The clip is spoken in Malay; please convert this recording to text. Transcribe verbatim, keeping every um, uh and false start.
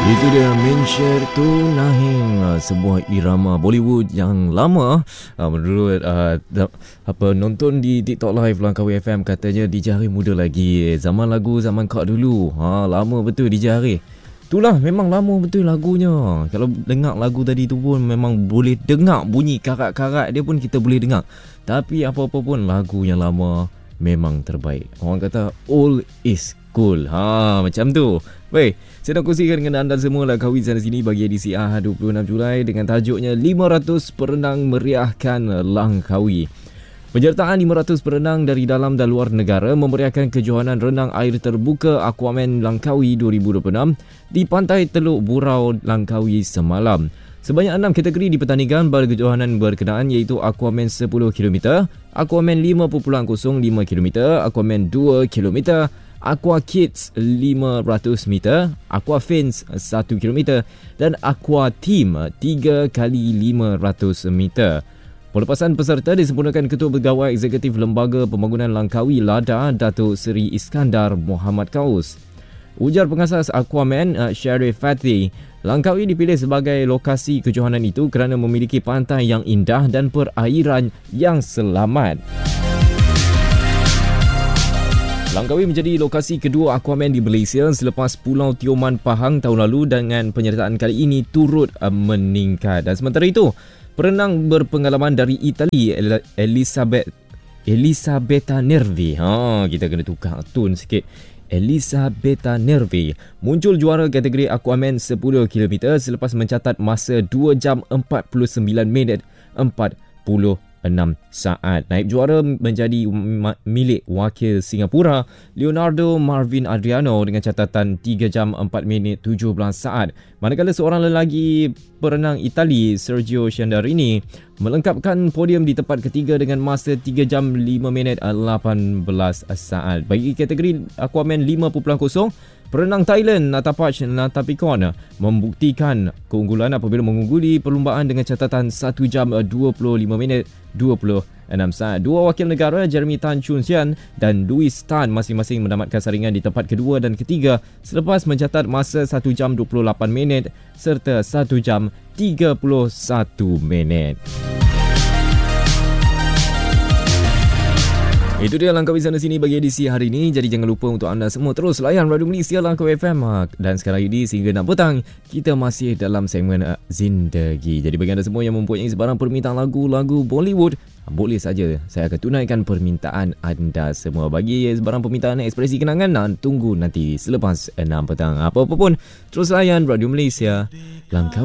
Itu dia Mensyir Tu Nahing, sebuah irama Bollywood yang lama. uh, Menurut uh, da, apa nonton di TikTok Live Langkawi F M, katanya D J Harris muda lagi. Zaman lagu zaman kak dulu, ha, lama betul D J Harris. Itulah, memang lama betul lagunya. Kalau dengar lagu tadi tu pun memang boleh dengar bunyi karat-karat dia pun kita boleh dengar. Tapi apa-apa pun lagu yang lama memang terbaik. Orang kata old is cool. Ha, macam tu. Baik, saya nak kongsikan dengan anda semua Langkawi sana sini bagi edisi Ahad dua puluh enam Julai dengan tajuknya lima ratus perenang meriahkan Langkawi. Penyertaan lima ratus perenang dari dalam dan luar negara memeriahkan kejohanan renang air terbuka Aquaman Langkawi dua ribu dua puluh enam di Pantai Teluk Burau, Langkawi semalam. Sebanyak enam kategori dipertandingkan pada kejohanan berkenaan, iaitu Aquaman sepuluh kilometer, Aquaman lima perpuluhan kosong lima kilometer, Aquaman dua kilometer, Aqua Kids lima ratus meter, Aqua Fins satu kilometer dan Aqua Team tiga kali lima ratus meter. Pelepasan peserta disempurnakan Ketua Pegawai Eksekutif Lembaga Pembangunan Langkawi LADA, Datuk Seri Iskandar Muhammad Kaus. Ujar pengasas Aquaman, Sharif Fatih, Langkawi dipilih sebagai lokasi kejohanan itu kerana memiliki pantai yang indah dan perairan yang selamat. Langkawi menjadi lokasi kedua Aquaman di Malaysia selepas Pulau Tioman Pahang tahun lalu, dengan penyertaan kali ini turut meningkat. Dan sementara itu, perenang berpengalaman dari Itali, Elisabeth Elisabetta Nervi, ha, kita kena tukar tone sikit, Elisabetta Nervi muncul juara kategori Aquaman sepuluh kilometer selepas mencatat masa dua jam empat puluh sembilan minit empat puluh enam saat. Naib juara menjadi milik wakil Singapura Leonardo Marvin Adriano dengan catatan tiga jam empat minit tujuh belas saat. Manakala seorang lelaki perenang Itali, Sergio Sciandarini, melengkapkan podium di tempat ketiga dengan masa tiga jam lima minit lapan belas saat. Bagi kategori Aquaman lima perpuluhan kosong, perenang Thailand Natapach Natapikon membuktikan keunggulan apabila mengungguli perlumbaan dengan catatan satu jam dua puluh lima minit dua puluh enam saat. Dua wakil negara, Jeremy Tan Chun Sian dan Louis Tan, masing-masing mendamatkan saringan di tempat kedua dan ketiga selepas mencatat masa satu jam dua puluh lapan minit serta satu jam tiga puluh satu minit. Itu dia Langkawi sana sini bagi edisi hari ini. Jadi jangan lupa untuk anda semua terus layan Radio Malaysia Langkawi F M. Dan sekarang ini sehingga enam petang kita masih dalam segmen uh, Zindagi. Jadi bagi anda semua yang mempunyai sebarang permintaan lagu-lagu Bollywood, boleh saja saya akan tunaikan permintaan anda semua. Bagi sebarang permintaan ekspresi kenangan, nah, tunggu nanti selepas enam petang. Apa-apa pun terus layan Radio Malaysia Langkawi.